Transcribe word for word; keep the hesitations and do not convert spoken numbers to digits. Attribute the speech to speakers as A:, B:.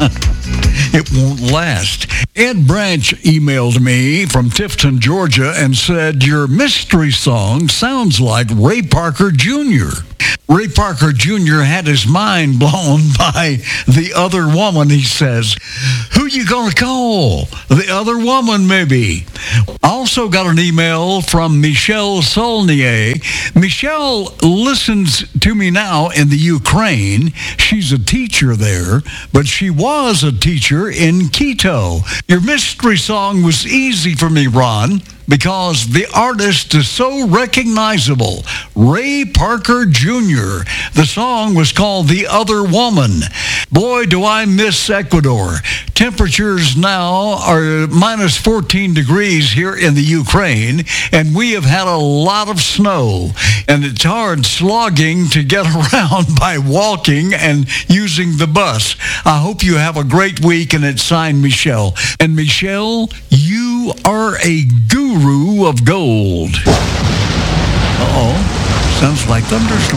A: It won't last. Ed Branch emailed me from Tifton, Georgia, and said, your mystery song sounds like Ray Parker Junior Ray Parker Junior had his mind blown by the other woman, he says. Who you gonna call? The other woman, maybe. Also got an email from Michelle Saulnier. Michelle listens to me now in the Ukraine. She's a teacher there, but she was a teacher in Quito. Your mystery song was easy for me, Ron, because the artist is so recognizable. Ray Parker Junior The song was called The Other Woman. Boy, do I miss Ecuador. Temperatures now are minus fourteen degrees here in the Ukraine, and we have had a lot of snow. And it's hard slogging to get around by walking and using the bus. I hope you have a great week, and it's signed Michelle. And Michelle, you are a guru of gold. Uh-oh. Sounds like thunderstorm.